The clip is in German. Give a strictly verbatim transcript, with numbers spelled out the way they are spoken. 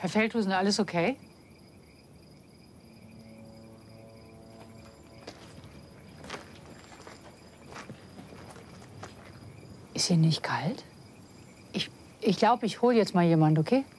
Herr Feldhusen, alles okay? Ist Ihnen nicht kalt? Ich, ich glaube, ich hole jetzt mal jemand, okay?